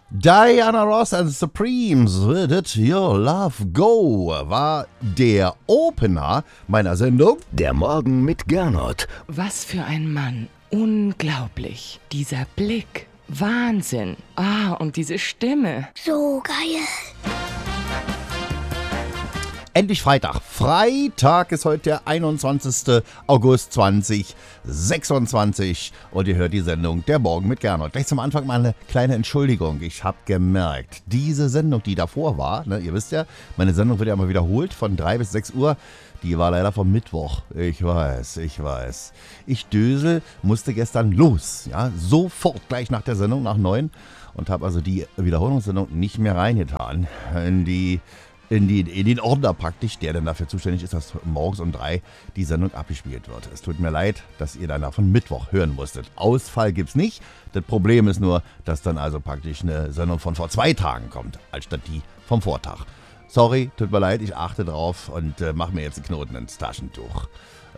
Diana Ross and the Supremes, Where Did Your Love Go? War der Opener meiner Sendung. Der Morgen mit Gernot. Was für ein Mann. Unglaublich. Dieser Blick. Wahnsinn. Und diese Stimme. So geil. Endlich Freitag. Freitag ist heute der 21. August 2026 und ihr hört die Sendung Der Morgen mit Gernot. Gleich zum Anfang mal eine kleine Entschuldigung. Ich habe gemerkt, diese Sendung, die davor war, ihr wisst ja, meine Sendung wird ja immer wiederholt von 3 bis 6 Uhr. Die war leider vom Mittwoch. Ich weiß. Ich Dösel musste gestern los. Ja, sofort gleich nach der Sendung, nach 9. Und habe also die Wiederholungssendung nicht mehr reingetan. In den Ordner praktisch, der dann dafür zuständig ist, dass morgens um 3 die Sendung abgespielt wird. Es tut mir leid, dass ihr dann von Mittwoch hören musstet. Ausfall gibt's nicht. Das Problem ist nur, dass dann also praktisch eine Sendung von vor 2 Tagen kommt, anstatt die vom Vortag. Sorry, tut mir leid, ich achte drauf und mache mir jetzt einen Knoten ins Taschentuch.